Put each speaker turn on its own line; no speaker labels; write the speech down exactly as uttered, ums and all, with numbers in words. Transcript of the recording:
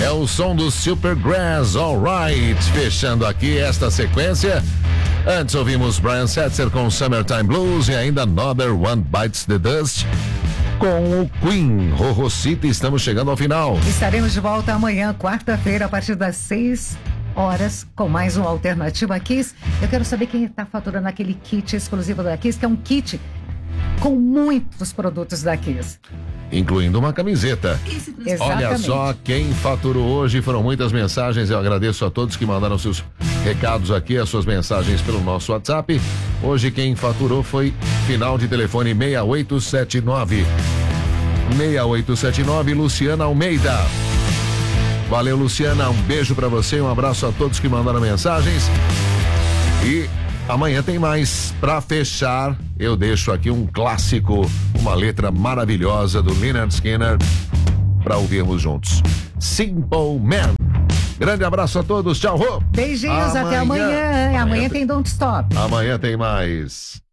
É o som do Supergrass, Alright. Fechando aqui esta sequência. Antes ouvimos Brian Setzer com Summertime Blues e ainda Another One Bites the Dust com o Queen. Rorro City, estamos chegando ao final.
Estaremos de volta amanhã, quarta-feira, a partir das seis horas, com mais um Alternativa Kiss. Eu quero saber quem está faturando aquele kit exclusivo da Kiss, que é um kit com muitos produtos da Kiss,
incluindo uma camiseta.
Exatamente.
Olha só quem faturou hoje, foram muitas mensagens. Eu agradeço a todos que mandaram seus recados aqui, as suas mensagens pelo nosso WhatsApp. Hoje quem faturou foi final de telefone seis oito sete nove. seis oito sete nove, Luciana Almeida. Valeu, Luciana, um beijo pra você, um abraço a todos que mandaram mensagens. E amanhã tem mais. Pra fechar, eu deixo aqui um clássico, uma letra maravilhosa do Lynyrd Skynyrd pra ouvirmos juntos. Simple Man. Grande abraço a todos, tchau, Rô.
Beijinhos, amanhã, até amanhã. Amanhã, amanhã tem Don't Stop.
Amanhã tem mais.